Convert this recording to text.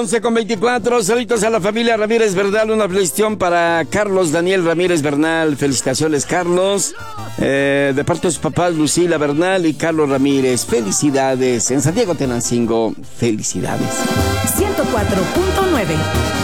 11:24, saludos a la familia Ramírez Bernal, una felicitación para Carlos Daniel Ramírez Bernal, felicitaciones Carlos, de parte de sus papás Lucila Bernal y Carlos Ramírez, felicidades, en Santiago Tenancingo, felicidades. 104.9